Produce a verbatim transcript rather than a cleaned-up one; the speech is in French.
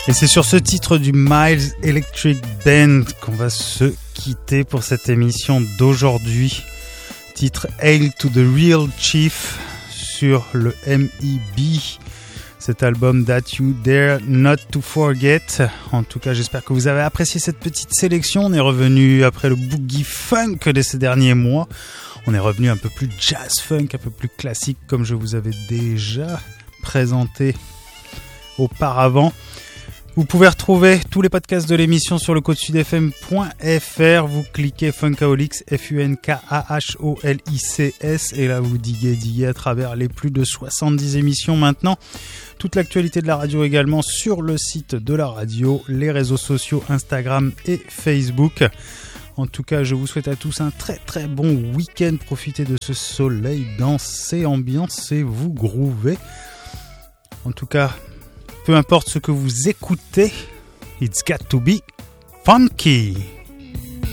Et c'est sur ce titre du Miles Electric Band qu'on va se quitter pour cette émission d'aujourd'hui. Titre Hail to the Real Chief sur le M E B, cet album That You Dare Not to Forget. En tout cas, j'espère que vous avez apprécié cette petite sélection. On est revenu après le boogie funk de ces derniers mois. On est revenu un peu plus jazz funk, un peu plus classique comme je vous avais déjà présenté auparavant. Vous pouvez retrouver tous les podcasts de l'émission sur le code sud f m point f r. Vous cliquez Funkaholics, F U N K A H O L I C S, et là vous diguez, diguez à travers les plus de soixante-dix émissions maintenant. Toute l'actualité de la radio également sur le site de la radio, les réseaux sociaux Instagram et Facebook. En tout cas, je vous souhaite à tous un très très bon week-end. Profitez de ce soleil, dansez, ambiancez-vous, groovez. En tout cas, peu importe ce que vous écoutez, it's got to be funky.